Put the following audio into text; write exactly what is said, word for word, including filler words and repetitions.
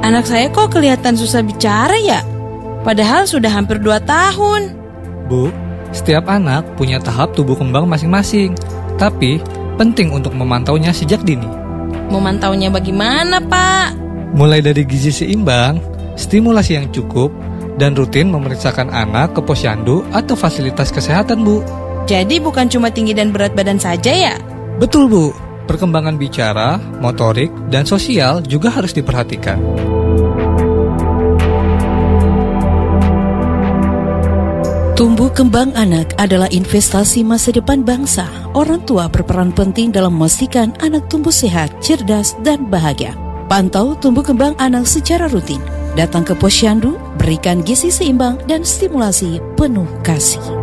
Anak saya kok kelihatan susah bicara ya? Padahal sudah hampir dua tahun. Bu, setiap anak punya tahap tubuh kembang masing-masing. Tapi, penting untuk memantaunya sejak dini. Memantaunya bagaimana, Pak? Mulai dari gizi seimbang, stimulasi yang cukup, dan rutin memeriksakan anak ke posyandu atau fasilitas kesehatan, Bu. Jadi bukan cuma tinggi dan berat badan saja ya? Betul, Bu. Perkembangan bicara, motorik, dan sosial juga harus diperhatikan. Tumbuh kembang anak adalah investasi masa depan bangsa. Orang tua berperan penting dalam memastikan anak tumbuh sehat, cerdas, dan bahagia. Pantau tumbuh kembang anak secara rutin. Datang ke posyandu, berikan gizi seimbang dan stimulasi penuh kasih.